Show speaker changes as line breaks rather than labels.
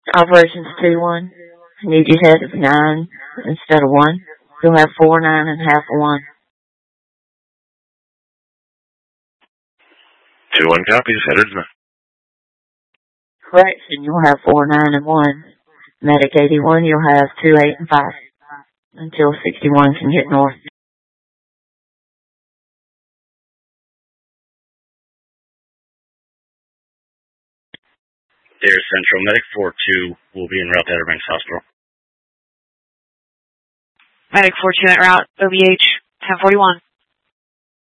Operations 2-1. I need you head of 9 instead of 1. You'll have 4, 9, and half of 1.
2-1 copies. Headed 9.
Correction, you'll have 4, 9, and 1. Medic 81, you'll have 2, 8, and 5. Until 61 can hit north.
Deer Central, Medic 4-2 will be en route to Outer Banks Hospital.
Medic 4-2 en route, OBH 1041.